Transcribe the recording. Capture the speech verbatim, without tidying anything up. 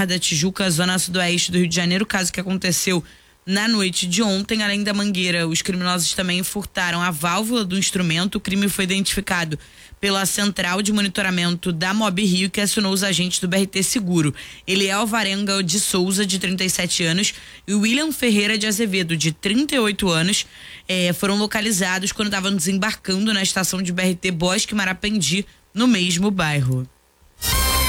Barra da Tijuca, zona sudoeste do Rio de Janeiro, caso que aconteceu na noite de ontem. Além da mangueira, os criminosos também furtaram a válvula do instrumento. O crime foi identificado pela central de monitoramento da Mob Rio, que acionou os agentes do B R T Seguro. Eliel Varenga de Souza, de trinta e sete anos, e William Ferreira de Azevedo, de trinta e oito anos, eh, foram localizados quando estavam desembarcando na estação de B R T Bosque Marapendi, no mesmo bairro.